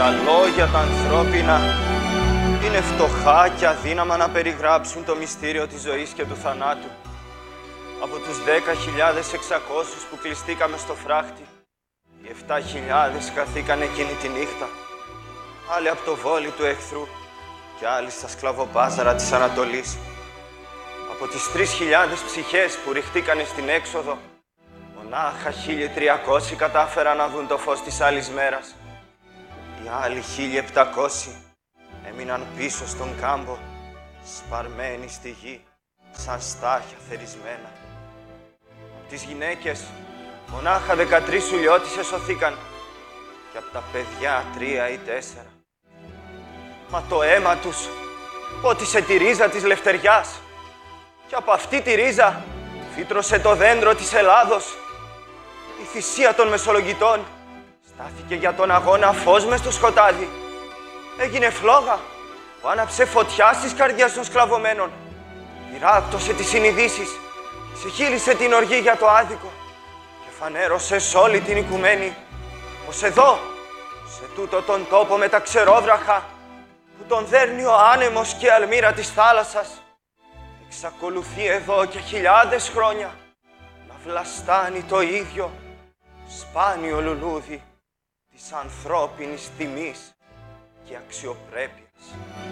Τα λόγια τα ανθρώπινα είναι φτωχά και αδύναμα να περιγράψουν το μυστήριο της ζωής και του θανάτου. Από τους 10.600 που κλειστήκαμε στο φράχτη, οι 7.000 καθήκαν εκείνη τη νύχτα. Άλλοι από το βόλι του εχθρού και άλλοι στα σκλαβοπάζαρα της Ανατολής. Από τις 3.000 ψυχές που ρηχτήκανε στην έξοδο, μονάχα 1.300 κατάφεραν να δουν το φως της άλλης μέρας. Οι άλλοι 1.700 έμειναν πίσω στον κάμπο, σπαρμένοι στη γη, σαν στάχια θερισμένα. Από τις γυναίκες, μονάχα 13 σουλιώτισσες σωθήκαν και από τα παιδιά 3 ή 4. Μα το αίμα τους πότισε τη ρίζα της λευτεριάς και από αυτή τη ρίζα φύτρωσε το δέντρο της Ελλάδος. Η θυσία των Μεσολογγιτών στάθηκε για τον αγώνα φως μες στο σκοτάδι. Έγινε φλόγα που άναψε φωτιά στις καρδιές των σκλαβωμένων. Πυράκτωσε τις συνειδήσεις, ξεχύλισε την οργή για το άδικο και φανέρωσε σ' όλη την οικουμένη πως εδώ, σε τούτο τον τόπο με τα ξερόβραχα που τον δέρνει ο άνεμος και η αλμύρα της θάλασσας, εξακολουθεί εδώ και χιλιάδες χρόνια να βλαστάνει το ίδιο σπάνιο λουλούδι της ανθρώπινης τιμής και αξιοπρέπειας.